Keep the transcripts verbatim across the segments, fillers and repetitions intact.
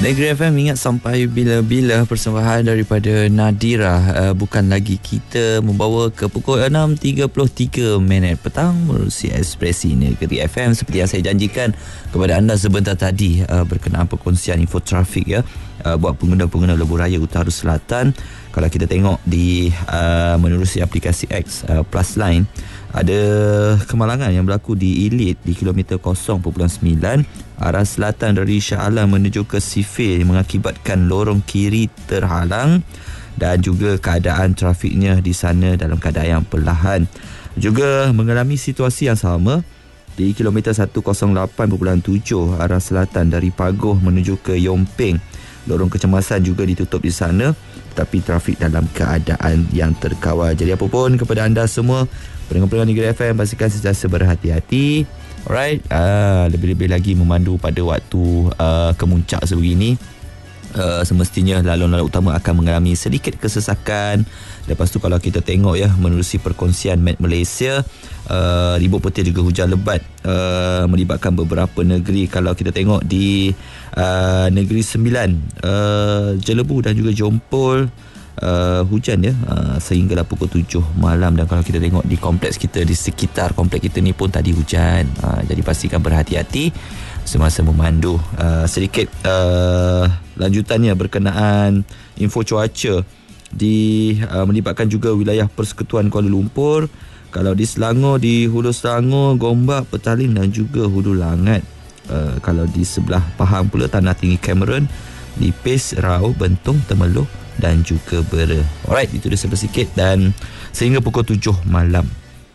Negeri F M ingat sampai bila-bila persembahan daripada Nadira. uh, Bukan lagi kita membawa ke pukul enam tiga puluh tiga minit petang menerusi Ekspresi Negeri F M. Seperti yang saya janjikan kepada anda sebentar tadi, uh, berkenaan perkongsian info trafik ya, uh, buat pengguna-pengguna Lebuh Raya Utara Selatan. Kalau kita tengok di uh, menerusi aplikasi X uh, Plus Line, ada kemalangan yang berlaku di Ilit di kilometer kosong perpuluhan sembilan arah selatan dari Shah Alam menuju ke Sifil, mengakibatkan lorong kiri terhalang dan juga keadaan trafiknya di sana dalam keadaan yang perlahan. Juga mengalami situasi yang sama di kilometer seratus lapan perpuluhan tujuh arah selatan dari Pagoh menuju ke Yomping. Lorong kecemasan juga ditutup di sana, tetapi trafik dalam keadaan yang terkawal. Jadi apa pun kepada anda semua pendengar-pendengar Negeri F M, pastikan sentiasa berhati-hati. Alright, uh, lebih-lebih lagi memandu pada waktu uh, kemuncak sebegini. Uh, semestinya laluan-laluan utama akan mengalami sedikit kesesakan. Lepas tu kalau kita tengok ya, menerusi perkongsian Met Malaysia, uh, ribut petir juga hujan lebat uh, melibatkan beberapa negeri. Kalau kita tengok di uh, Negeri Sembilan, uh, Jelebu dan juga Jompol, Uh, hujan ya uh, sehinggalah pukul tujuh malam. Dan kalau kita tengok di kompleks kita, di sekitar kompleks kita ni pun tadi hujan. uh, Jadi pastikan berhati-hati semasa memandu. uh, Sedikit uh, lanjutannya berkenaan info cuaca di uh, melibatkan juga wilayah Persekutuan Kuala Lumpur. Kalau di Selangor, di Hulu Selangor, Gombak, Petaling dan juga Hulu Langat. uh, Kalau di sebelah Pahang pula, Tanah Tinggi Cameron, Nipis, Rau, Bentong, Temeloh dan juga Bera. Alright, itu dia sedikit dan sehingga pukul tujuh malam.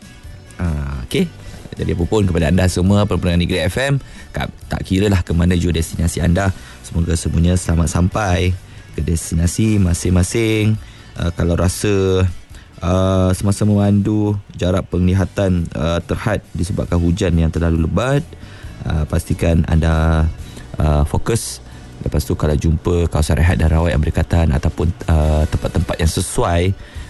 uh, Okey, jadi apa pun kepada anda semua pendengar Negeri F M, tak kira lah ke mana jua destinasi anda, semoga semuanya selamat sampai ke destinasi masing-masing. uh, Kalau rasa uh, semasa memandu jarak penglihatan uh, terhad disebabkan hujan yang terlalu lebat, uh, pastikan anda uh, fokus. Lepas tu kalau jumpa kawasan rehat dan rawat yang berdekatan ataupun uh, tempat-tempat yang sesuai